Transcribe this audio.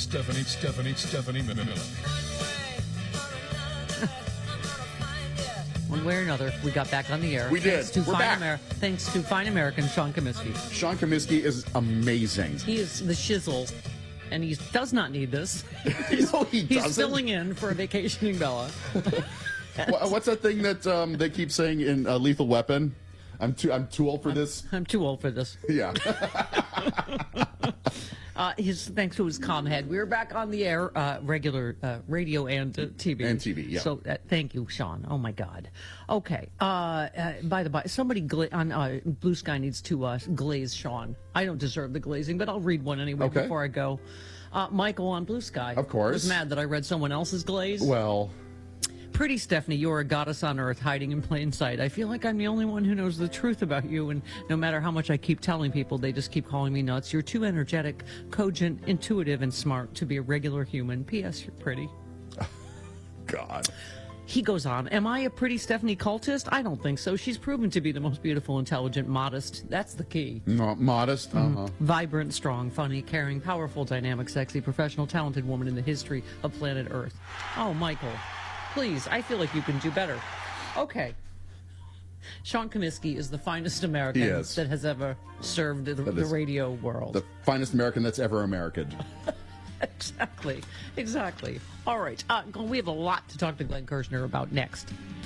Stephanie Miller. One way or another, we got back on the air. We did. We're back. Thanks to fine American Sean Comiskey. Sean Comiskey is amazing. He is the shizzle, and he does not need this. No, he doesn't. He's filling in for a vacationing Bella. What's that thing that they keep saying in Lethal Weapon? I'm too old for this. I'm too old for this. Yeah. Thanks to his calm head. We're back on the air, regular radio and TV. And TV, yeah. So thank you, Sean. Oh, my God. Okay. By the by, somebody on Blue Sky needs to glaze Sean. I don't deserve the glazing, but I'll read one anyway before I go. Michael on Blue Sky. Of course. Was mad that I read someone else's glaze. Well... Pretty Stephanie, you're a goddess on earth hiding in plain sight. I feel like I'm the only one who knows the truth about you, and no matter how much I keep telling people, they just keep calling me nuts. You're too energetic, cogent, intuitive, and smart to be a regular human. P.S. You're pretty. God. He goes on, am I a Pretty Stephanie cultist? I don't think so. She's proven to be the most beautiful, intelligent, modest. That's the key. Modest? Uh-huh. Vibrant, strong, funny, caring, powerful, dynamic, sexy, professional, talented woman in the history of planet Earth. Oh, Michael. Please, I feel like you can do better. Okay. Sean Comiskey is the finest American that has ever served the radio world. The finest American that's ever American. Exactly. All right. We have a lot to talk to Glenn Kirshner about next.